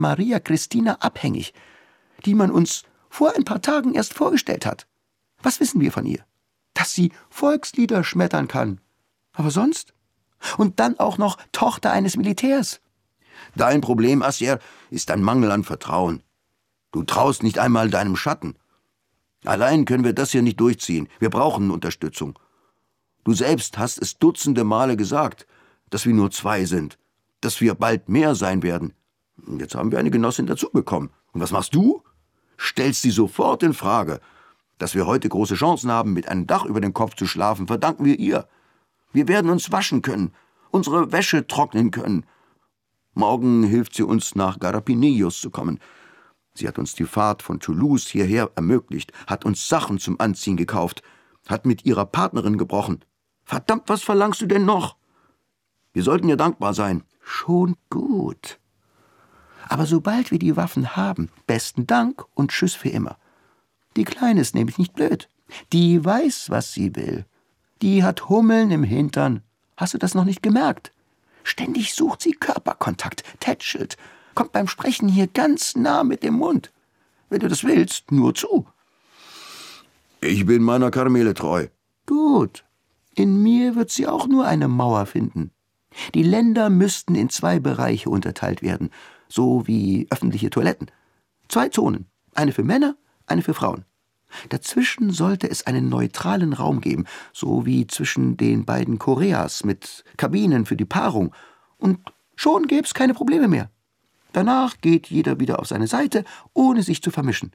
Maria Christina abhängig, die man uns vor ein paar Tagen erst vorgestellt hat. Was wissen wir von ihr? Dass sie Volkslieder schmettern kann. Aber sonst? Und dann auch noch Tochter eines Militärs. Dein Problem, Assier, ist ein Mangel an Vertrauen. Du traust nicht einmal deinem Schatten. Allein können wir das hier nicht durchziehen. Wir brauchen Unterstützung. Du selbst hast es dutzende Male gesagt, dass wir nur 2 sind, dass wir bald mehr sein werden. Jetzt haben wir eine Genossin dazu bekommen. Und was machst du? Stellst sie sofort in Frage. Dass wir heute große Chancen haben, mit einem Dach über dem Kopf zu schlafen, verdanken wir ihr. Wir werden uns waschen können, unsere Wäsche trocknen können. Morgen hilft sie uns, nach Garapinillos zu kommen. Sie hat uns die Fahrt von Toulouse hierher ermöglicht, hat uns Sachen zum Anziehen gekauft, hat mit ihrer Partnerin gebrochen. Verdammt, was verlangst du denn noch? Wir sollten ihr dankbar sein. Schon gut. Aber sobald wir die Waffen haben, besten Dank und tschüss für immer. Die Kleine ist nämlich nicht blöd. Die weiß, was sie will. Die hat Hummeln im Hintern. Hast du das noch nicht gemerkt? Ständig sucht sie Körperkontakt, tätschelt, kommt beim Sprechen hier ganz nah mit dem Mund. Wenn du das willst, nur zu. Ich bin meiner Carmele treu. Gut. In mir wird sie auch nur eine Mauer finden. Die Länder müssten in 2 Bereiche unterteilt werden, so wie öffentliche Toiletten. 2 Zonen, eine für Männer, eine für Frauen. Dazwischen sollte es einen neutralen Raum geben, so wie zwischen den beiden Koreas mit Kabinen für die Paarung. Und schon gäbe es keine Probleme mehr. Danach geht jeder wieder auf seine Seite, ohne sich zu vermischen.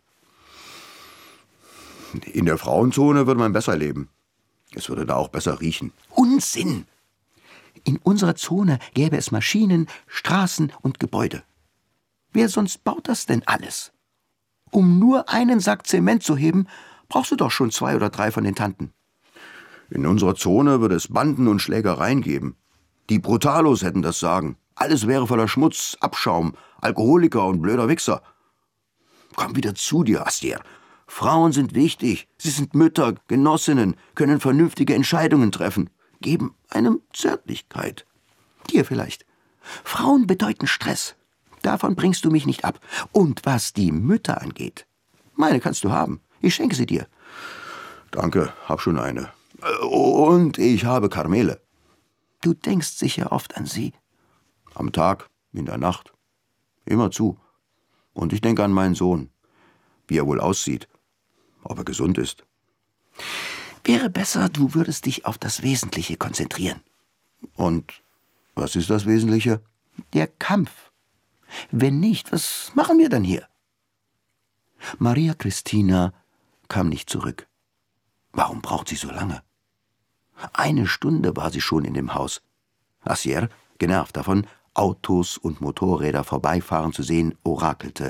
In der Frauenzone würde man besser leben. Es würde da auch besser riechen. Unsinn! In unserer Zone gäbe es Maschinen, Straßen und Gebäude. Wer sonst baut das denn alles? Um nur einen Sack Zement zu heben, brauchst du doch schon 2 oder 3 von den Tanten. In unserer Zone würde es Banden und Schlägereien geben. Die Brutalos hätten das Sagen. Alles wäre voller Schmutz, Abschaum, Alkoholiker und blöder Wichser. Komm wieder zu dir, Astier. Frauen sind wichtig. Sie sind Mütter, Genossinnen, können vernünftige Entscheidungen treffen, geben einem Zärtlichkeit. Dir vielleicht. Frauen bedeuten Stress. Davon bringst du mich nicht ab. Und was die Mütter angeht, meine kannst du haben. Ich schenke sie dir. Danke, hab schon eine. Und ich habe Carmele. Du denkst sicher oft an sie. Am Tag, in der Nacht. Immerzu. Und ich denke an meinen Sohn. Wie er wohl aussieht. Ob er gesund ist. Wäre besser, du würdest dich auf das Wesentliche konzentrieren. Und was ist das Wesentliche? Der Kampf. Wenn nicht, was machen wir dann hier? Maria Christina kam nicht zurück. Warum braucht sie so lange? 1 Stunde war sie schon in dem Haus. Assier, genervt davon, Autos und Motorräder vorbeifahren zu sehen, orakelte.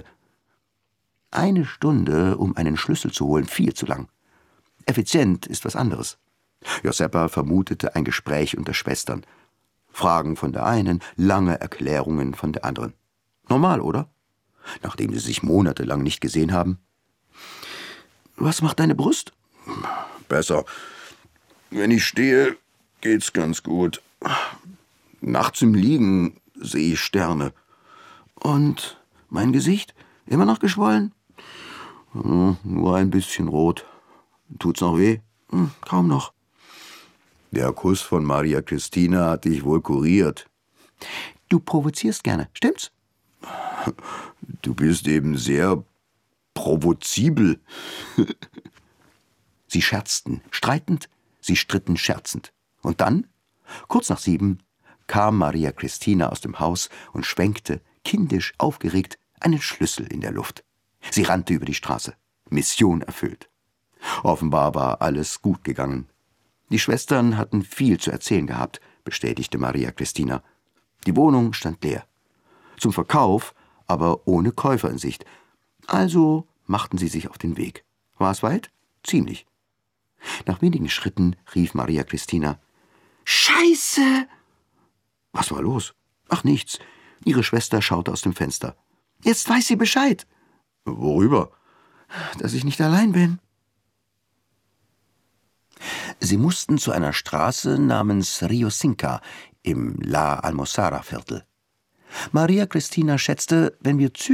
1 Stunde, um einen Schlüssel zu holen, viel zu lang. Effizient ist was anderes. Josepa vermutete ein Gespräch unter Schwestern. Fragen von der einen, lange Erklärungen von der anderen. Normal, oder? Nachdem sie sich monatelang nicht gesehen haben. Was macht deine Brust? Besser. Wenn ich stehe, geht's ganz gut. Nachts im Liegen sehe ich Sterne. Und mein Gesicht? Immer noch geschwollen? Nur ein bisschen rot. Tut's noch weh? Kaum noch. Der Kuss von Maria Christina hat dich wohl kuriert. Du provozierst gerne, stimmt's? Du bist eben sehr provozibel. Sie scherzten, streitend, sie stritten scherzend. Und dann, kurz nach 7, kam Maria Christina aus dem Haus und schwenkte, kindisch aufgeregt, einen Schlüssel in der Luft. Sie rannte über die Straße. Mission erfüllt. Offenbar war alles gut gegangen. Die Schwestern hatten viel zu erzählen gehabt, bestätigte Maria Christina. Die Wohnung stand leer. Zum Verkauf, aber ohne Käufer in Sicht. Also machten sie sich auf den Weg. War es weit? Ziemlich. Nach wenigen Schritten rief Maria Christina: »Scheiße!« Was war los? Ach, nichts. Ihre Schwester schaute aus dem Fenster. »Jetzt weiß sie Bescheid.« »Worüber?« »Dass ich nicht allein bin.« Sie mussten zu einer Straße namens Rio Cinca im La Almozara-Viertel. Maria Christina schätzte, wenn wir